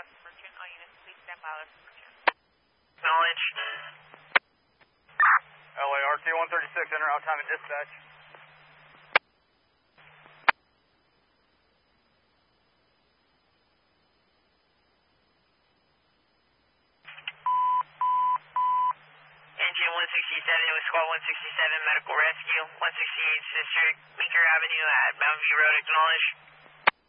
Merchant. All units, please stand by for Merchant. Acknowledge. LART 136, enter out time and dispatch. Engine 167 with squad 167, medical rescue, 168 District, Meeker Avenue at Mountain View Road, acknowledge.